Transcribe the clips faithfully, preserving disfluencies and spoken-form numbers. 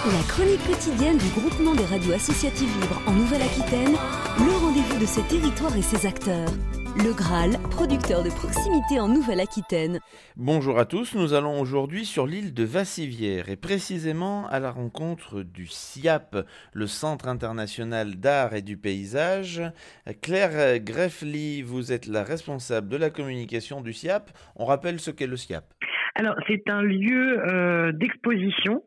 La chronique quotidienne du groupement des radios associatives libres en Nouvelle-Aquitaine, le rendez-vous de ses territoires et ses acteurs. Le Graal, producteur de proximité en Nouvelle-Aquitaine. Bonjour à tous, nous allons aujourd'hui sur l'île de Vassivière et précisément à la rencontre du S I A P, le Centre international d'art et du paysage. Claire Greffly, vous êtes la responsable de la communication du S I A P. On rappelle ce qu'est le S I A P. Alors, c'est un lieu euh, d'exposition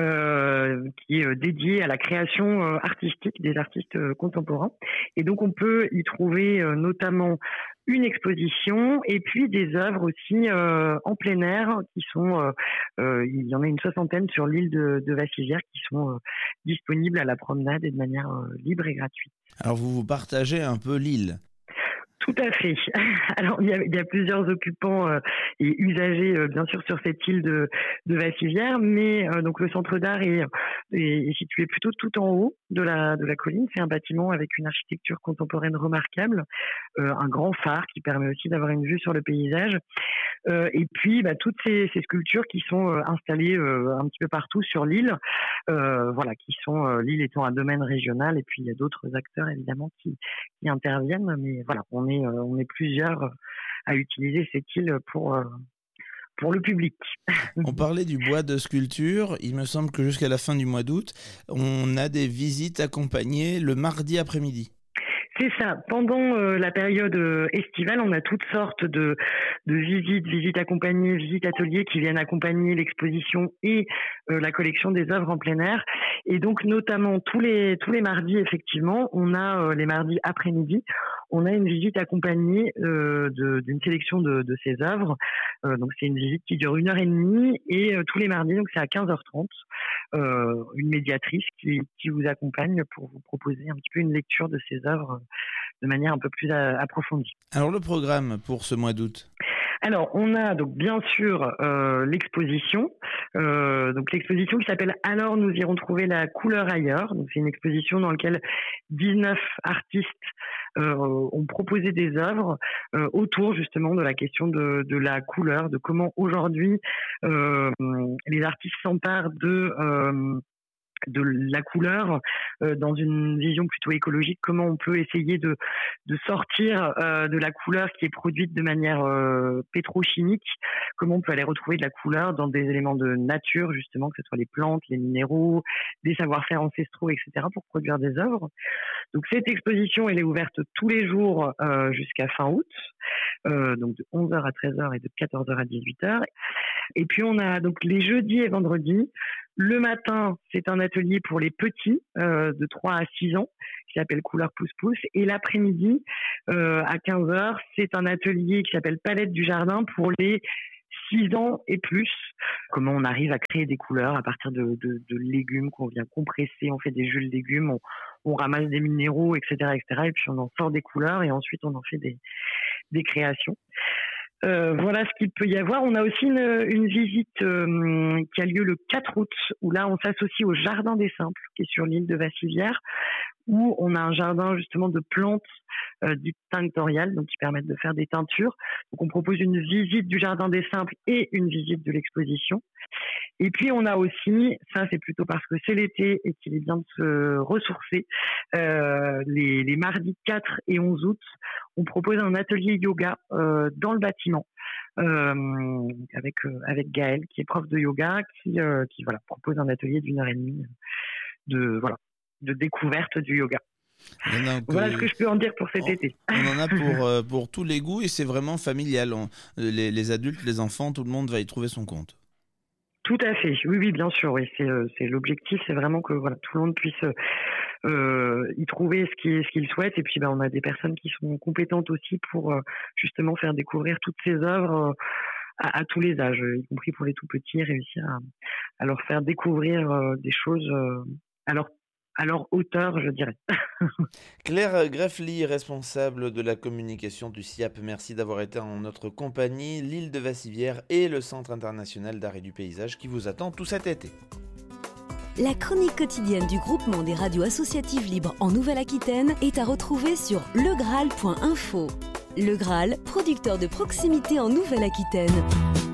euh, qui est dédié à la création euh, artistique des artistes euh, contemporains. Et donc, on peut y trouver euh, notamment une exposition et puis des œuvres aussi euh, en plein air qui sont, euh, euh, il y en a une soixantaine sur l'île de, de Vassivière qui sont euh, disponibles à la promenade et de manière euh, libre et gratuite. Alors, vous vous partagez un peu l'île. Tout à fait. Alors, il y a, il y a plusieurs occupants euh, et usagers, euh, bien sûr, sur cette île de, de Vassivière, mais euh, donc le centre d'art est, est, est situé plutôt tout en haut de la, de la colline. C'est un bâtiment avec une architecture contemporaine remarquable, euh, un grand phare qui permet aussi d'avoir une vue sur le paysage, euh, et puis bah, toutes ces, ces sculptures qui sont euh, installées euh, un petit peu partout sur l'île, euh, voilà, qui sont euh, l'île étant un domaine régional, et puis il y a d'autres acteurs évidemment qui, qui interviennent, mais voilà, on est on est plusieurs à utiliser cette île pour, pour le public. On parlait du bois de sculpture. Il me semble que jusqu'à la fin du mois d'août, on a des visites accompagnées le mardi après-midi. C'est ça. Pendant euh, la période euh, estivale, on a toutes sortes de, de visites, visites accompagnées, visites ateliers qui viennent accompagner l'exposition et euh, la collection des œuvres en plein air. Et donc, notamment tous les tous les mardis, effectivement, on a euh, les mardis après-midi, on a une visite accompagnée euh, de, d'une sélection de, de ces œuvres. Euh, donc, c'est une visite qui dure une heure et demie et euh, tous les mardis, donc c'est à quinze heures trente, euh, une médiatrice qui qui vous accompagne pour vous proposer un petit peu une lecture de ces œuvres de manière un peu plus approfondie. Alors le programme pour ce mois d'août ? Alors on a donc bien sûr euh, l'exposition, euh, donc l'exposition qui s'appelle Alors nous irons trouver la couleur ailleurs. Donc c'est une exposition dans laquelle dix-neuf artistes euh, ont proposé des œuvres euh, autour justement de la question de, de la couleur, de comment aujourd'hui euh, les artistes s'emparent de euh, de la couleur euh, dans une vision plutôt écologique, comment on peut essayer de de sortir euh, de la couleur qui est produite de manière euh, pétrochimique, comment on peut aller retrouver de la couleur dans des éléments de nature justement, que ce soit les plantes, les minéraux, des savoir-faire ancestraux, et cetera pour produire des œuvres. Donc cette exposition, elle est ouverte tous les jours euh, jusqu'à fin août, euh, donc de onze heures à treize heures et de quatorze heures à dix-huit heures. Et puis on a donc les jeudis et vendredis. Le matin, c'est un atelier pour les petits euh, de trois à six ans qui s'appelle Couleur Pouce-Pouce. Et l'après-midi, euh, à quinze heures, c'est un atelier qui s'appelle Palette du jardin pour les six ans et plus. Comment on arrive à créer des couleurs à partir de, de, de légumes qu'on vient compresser, on fait des jus de légumes, on, on ramasse des minéraux, et cetera, et cetera. Et puis on en sort des couleurs et ensuite on en fait des, des créations. Euh, voilà ce qu'il peut y avoir. On a aussi une, une visite euh, qui a lieu le quatre août, où là on s'associe au Jardin des Simples, qui est sur l'île de Vassivière, où on a un jardin justement de plantes euh, dites tinctoriales, donc qui permettent de faire des teintures. Donc on propose une visite du Jardin des Simples et une visite de l'exposition. Et puis on a aussi, ça c'est plutôt parce que c'est l'été et qu'il est bien de se ressourcer, euh, les, les mardis quatre et onze août, on propose un atelier yoga euh, dans le bâtiment euh, avec euh, avec Gaëlle qui est prof de yoga, qui euh, qui voilà propose un atelier d'une heure et demie de voilà de découverte du yoga. Donc, voilà euh, ce que je peux en dire pour cet on, été. On en a pour euh, pour tous les goûts et c'est vraiment familial. On, les, les adultes, les enfants, tout le monde va y trouver son compte. Tout à fait, oui, oui, bien sûr, oui, c'est, c'est l'objectif, c'est vraiment que voilà, tout le monde puisse euh, y trouver ce qu'il, ce qu'il souhaite, et puis ben, on a des personnes qui sont compétentes aussi pour euh, justement faire découvrir toutes ces œuvres euh, à, à tous les âges, y compris pour les tout petits, réussir à, à leur faire découvrir euh, des choses euh, à leur à leur hauteur, je dirais. Claire Greffly, responsable de la communication du S I A P, merci d'avoir été en notre compagnie. L'île de Vassivière et le Centre international d'art et du paysage qui vous attend tout cet été. La chronique quotidienne du groupement des radios associatives libres en Nouvelle-Aquitaine est à retrouver sur le graal point info. Le Graal, producteur de proximité en Nouvelle-Aquitaine.